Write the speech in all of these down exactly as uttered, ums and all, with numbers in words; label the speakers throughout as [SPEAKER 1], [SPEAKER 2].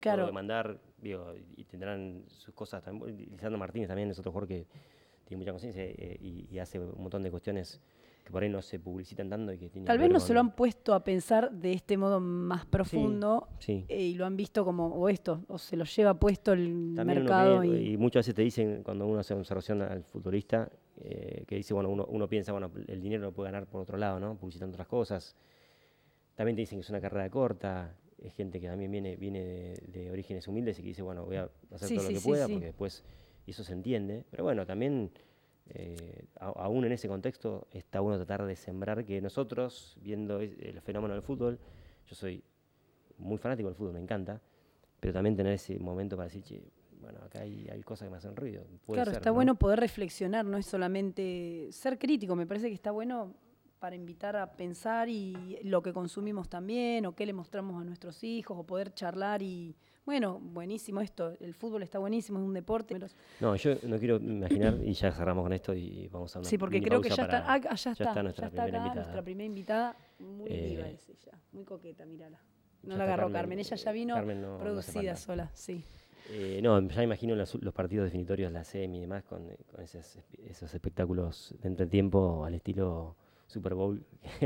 [SPEAKER 1] Claro.
[SPEAKER 2] Puedo demandar, digo, y tendrán sus cosas también. Lisandro Martínez también es otro jugador que tiene mucha conciencia eh, y, y hace un montón de cuestiones que por ahí no se publicitan tanto y que tienen
[SPEAKER 1] Tal
[SPEAKER 2] que
[SPEAKER 1] vez
[SPEAKER 2] ver
[SPEAKER 1] no
[SPEAKER 2] con...
[SPEAKER 1] se lo han puesto a pensar de este modo más profundo
[SPEAKER 2] Sí, sí.
[SPEAKER 1] eh, y lo han visto como, o esto, o se lo lleva puesto el
[SPEAKER 2] También uno
[SPEAKER 1] mercado.
[SPEAKER 2] piensa,
[SPEAKER 1] y...
[SPEAKER 2] y muchas veces te dicen, cuando uno hace una observación al futbolista, eh, que dice, bueno, uno, uno piensa, bueno, el dinero lo puede ganar por otro lado, ¿no? Publicitando otras cosas. También te dicen que es una carrera corta, es gente que también viene, viene de, de orígenes humildes y que dice, bueno, voy a hacer
[SPEAKER 1] Sí,
[SPEAKER 2] todo
[SPEAKER 1] sí,
[SPEAKER 2] lo que
[SPEAKER 1] sí,
[SPEAKER 2] pueda,
[SPEAKER 1] sí.
[SPEAKER 2] porque después eso se entiende. Pero bueno, también, eh, a- aún en ese contexto, está bueno tratar de sembrar que nosotros, viendo es- el fenómeno del fútbol, yo soy muy fanático del fútbol, me encanta, pero también tener ese momento para decir, che, bueno, acá hay, hay cosas que me hacen ruido, puede
[SPEAKER 1] Claro,
[SPEAKER 2] ser,
[SPEAKER 1] está
[SPEAKER 2] ¿no?
[SPEAKER 1] bueno poder reflexionar, no es solamente ser crítico, me parece que está bueno para invitar a pensar y lo que consumimos también, o qué le mostramos a nuestros hijos, o poder charlar y, bueno, buenísimo esto, el fútbol está buenísimo, es un deporte.
[SPEAKER 2] No, yo no quiero imaginar, y ya cerramos con esto y vamos a una
[SPEAKER 1] Sí, porque
[SPEAKER 2] mini
[SPEAKER 1] creo que
[SPEAKER 2] pausa
[SPEAKER 1] ya está,
[SPEAKER 2] para...
[SPEAKER 1] ah, ya
[SPEAKER 2] ya
[SPEAKER 1] está,
[SPEAKER 2] está
[SPEAKER 1] ya
[SPEAKER 2] nuestra
[SPEAKER 1] está
[SPEAKER 2] primera
[SPEAKER 1] acá,
[SPEAKER 2] invitada.
[SPEAKER 1] nuestra primera invitada, muy
[SPEAKER 2] Eh,
[SPEAKER 1] diva es ella, muy coqueta, mírala. No
[SPEAKER 2] ya
[SPEAKER 1] la
[SPEAKER 2] está
[SPEAKER 1] agarró
[SPEAKER 2] Carmen,
[SPEAKER 1] Carmen, ella ya
[SPEAKER 2] eh,
[SPEAKER 1] vino
[SPEAKER 2] Carmen no- no hace
[SPEAKER 1] producida
[SPEAKER 2] falta.
[SPEAKER 1] sola, sí.
[SPEAKER 2] Eh, no, ya imagino los, los partidos definitorios de la semi y demás con, con esos, esos espectáculos de entretiempo al estilo Super Bowl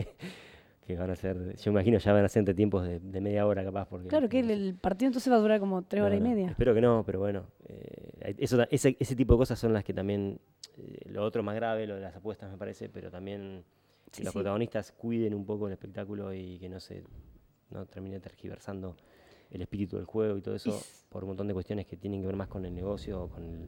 [SPEAKER 2] que van a ser, yo imagino ya van a ser entretiempos de, de media hora capaz porque
[SPEAKER 1] Claro que
[SPEAKER 2] no
[SPEAKER 1] el,
[SPEAKER 2] sé.
[SPEAKER 1] el partido entonces va a durar como tres
[SPEAKER 2] No,
[SPEAKER 1] horas y
[SPEAKER 2] no,
[SPEAKER 1] media.
[SPEAKER 2] espero que no, pero bueno, eh, eso, ese, ese tipo de cosas son las que también, eh, lo otro más grave, lo de las apuestas me parece, pero también que
[SPEAKER 1] Sí,
[SPEAKER 2] los
[SPEAKER 1] sí.
[SPEAKER 2] protagonistas cuiden un poco el espectáculo y que no se no termine tergiversando el espíritu del juego y todo
[SPEAKER 1] Y
[SPEAKER 2] eso
[SPEAKER 1] s-
[SPEAKER 2] por un montón de cuestiones que tienen que ver más con el negocio o con el,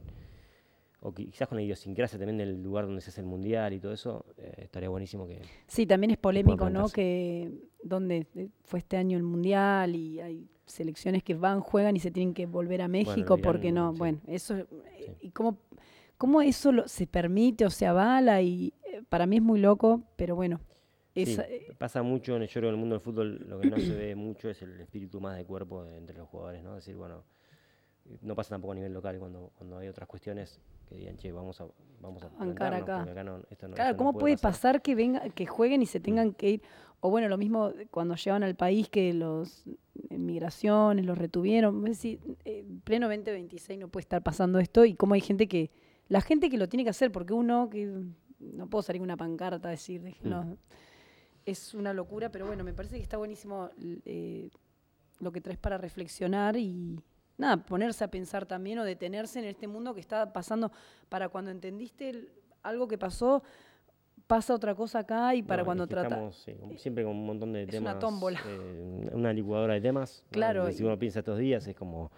[SPEAKER 2] o quizás con la idiosincrasia también del lugar donde se hace el mundial y todo eso. Eh, estaría buenísimo que,
[SPEAKER 1] sí, también es
[SPEAKER 2] que puedan
[SPEAKER 1] polémico, ¿no?
[SPEAKER 2] plantearse.
[SPEAKER 1] Que donde eh, fue este año el Mundial y hay selecciones que van, juegan y se tienen que volver a
[SPEAKER 2] Bueno,
[SPEAKER 1] México
[SPEAKER 2] lo
[SPEAKER 1] porque
[SPEAKER 2] dirán,
[SPEAKER 1] no,
[SPEAKER 2] sí,
[SPEAKER 1] bueno, eso, eh,
[SPEAKER 2] sí.
[SPEAKER 1] y cómo, cómo eso lo- se permite o se avala y eh, para mí es muy loco, pero bueno, es,
[SPEAKER 2] Sí,
[SPEAKER 1] eh,
[SPEAKER 2] pasa mucho, en el, yo creo que en el mundo del fútbol lo que no se ve mucho es el espíritu más de cuerpo de- entre los jugadores, ¿no? Es decir, bueno, no pasa tampoco a nivel local cuando, cuando hay otras cuestiones que digan, che, vamos a, vamos a
[SPEAKER 1] bancar
[SPEAKER 2] plantarnos
[SPEAKER 1] acá.
[SPEAKER 2] porque acá no, esto no,
[SPEAKER 1] Claro,
[SPEAKER 2] esto no
[SPEAKER 1] ¿cómo
[SPEAKER 2] puede
[SPEAKER 1] puede
[SPEAKER 2] pasar.
[SPEAKER 1] pasar que venga, que jueguen y se
[SPEAKER 2] Mm.
[SPEAKER 1] tengan que ir? O bueno, lo mismo cuando llegan al país que los en migraciones los retuvieron. Es decir, en pleno veinte veintiséis no puede estar pasando esto y cómo hay gente que, la gente que lo tiene que hacer, porque uno que no puedo salir con una pancarta a decir, déjenos,
[SPEAKER 2] Mm.
[SPEAKER 1] es una locura, pero bueno, me parece que está buenísimo eh, lo que traes para reflexionar y nada, ponerse a pensar también o detenerse en este mundo que está pasando para cuando entendiste el- algo que pasó, pasa otra cosa acá y para
[SPEAKER 2] No,
[SPEAKER 1] cuando
[SPEAKER 2] es que
[SPEAKER 1] trata...
[SPEAKER 2] estamos sí, con- siempre con un montón de
[SPEAKER 1] Es
[SPEAKER 2] temas,
[SPEAKER 1] una tómbola.
[SPEAKER 2] eh, una licuadora de temas, ¿no?
[SPEAKER 1] Claro,
[SPEAKER 2] Si uno
[SPEAKER 1] y
[SPEAKER 2] piensa estos días, es como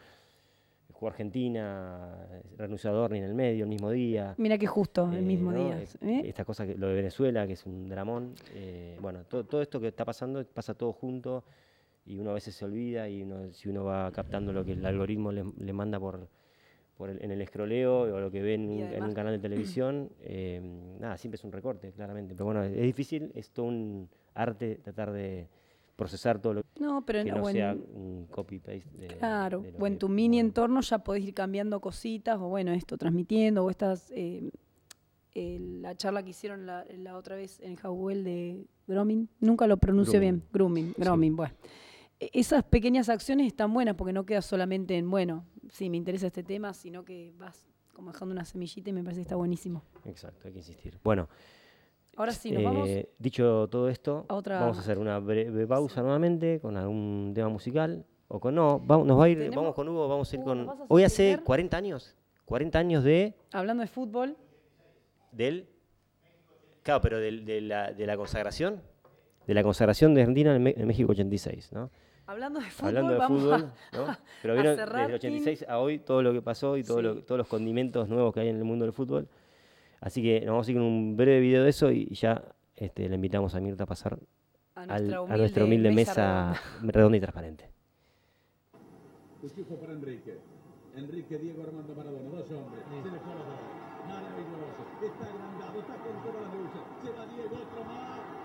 [SPEAKER 2] jugó Argentina, eh, renunció a Dorni en el medio, el mismo día.
[SPEAKER 1] mira que justo, el
[SPEAKER 2] Eh,
[SPEAKER 1] mismo
[SPEAKER 2] ¿no?
[SPEAKER 1] día.
[SPEAKER 2] Eh,
[SPEAKER 1] ¿eh?
[SPEAKER 2] Esta cosa, que, lo de Venezuela, que es un dramón. Eh, bueno, todo, todo esto que está pasando, pasa todo junto y uno a veces se olvida y uno, si uno va captando lo que el algoritmo le, le manda por, por el, en el escroleo o lo que ve en
[SPEAKER 1] Y
[SPEAKER 2] un, en
[SPEAKER 1] además,
[SPEAKER 2] un canal de televisión, eh, nada, siempre es un recorte, claramente. Pero bueno, es difícil, es todo un arte tratar de procesar todo lo
[SPEAKER 1] no, pero en,
[SPEAKER 2] que no
[SPEAKER 1] o
[SPEAKER 2] sea
[SPEAKER 1] en-
[SPEAKER 2] un copy-paste de,
[SPEAKER 1] claro,
[SPEAKER 2] de lo
[SPEAKER 1] o en
[SPEAKER 2] que...
[SPEAKER 1] tu mini
[SPEAKER 2] Bueno,
[SPEAKER 1] entorno ya podés ir cambiando cositas, o bueno, esto, transmitiendo, o estas, eh, eh, la charla que hicieron la, la otra vez en Jauel de grooming, nunca lo pronuncio
[SPEAKER 2] grooming.
[SPEAKER 1] bien, grooming,
[SPEAKER 2] Sí.
[SPEAKER 1] grooming, bueno. E- Esas pequeñas acciones están buenas porque no queda solamente en, bueno, sí, me interesa este tema, sino que vas como dejando una semillita y me parece que está buenísimo.
[SPEAKER 2] Exacto, hay que insistir. Bueno,
[SPEAKER 1] Ahora sí, nos vamos
[SPEAKER 2] eh, dicho todo esto,
[SPEAKER 1] a otra...
[SPEAKER 2] vamos a hacer una breve pausa
[SPEAKER 1] Sí.
[SPEAKER 2] nuevamente con algún tema musical. O con no, vamos, nos va a ir,
[SPEAKER 1] Tenemos-
[SPEAKER 2] vamos con Hugo, vamos a ir
[SPEAKER 1] Hugo, ¿nos
[SPEAKER 2] con.
[SPEAKER 1] vas a
[SPEAKER 2] Hoy hace
[SPEAKER 1] sostener?
[SPEAKER 2] cuarenta años. cuarenta años de.
[SPEAKER 1] Hablando de fútbol,
[SPEAKER 2] Del. Claro, pero del- de, la, de la consagración. De la consagración de Argentina en, Me- en México ochenta y seis, ¿no?
[SPEAKER 1] hablando de fútbol,
[SPEAKER 2] Hablando de
[SPEAKER 1] vamos
[SPEAKER 2] fútbol,
[SPEAKER 1] a,
[SPEAKER 2] ¿no? Pero
[SPEAKER 1] a
[SPEAKER 2] vieron
[SPEAKER 1] cerrar,
[SPEAKER 2] desde el ochenta y
[SPEAKER 1] Tim.
[SPEAKER 2] seis a hoy todo lo que pasó y todo lo-
[SPEAKER 1] Sí.
[SPEAKER 2] todos los condimentos nuevos que hay en el mundo del fútbol. Así que nos vamos a ir con un breve video de eso y ya este, le invitamos a Mirta a pasar
[SPEAKER 1] A
[SPEAKER 2] al-
[SPEAKER 1] nuestra
[SPEAKER 2] a
[SPEAKER 1] humilde,
[SPEAKER 2] nuestra humilde
[SPEAKER 1] mesa,
[SPEAKER 2] mesa redonda y transparente.
[SPEAKER 3] Cuchillo para Enrique. Enrique, Diego Armando Maradona, dos hombres. Se le fue la bola. Maravilloso. Está agrandado, está con toda la lucha. Se va Diego, otro más.